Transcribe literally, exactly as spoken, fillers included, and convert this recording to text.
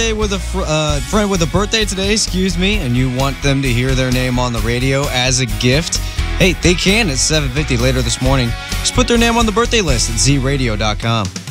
with a fr- uh, friend with a birthday today, excuse me, and you want them to hear their name on the radio as a gift, hey, they can at seven fifty later this morning. Just put their name on the birthday list at z radio dot com.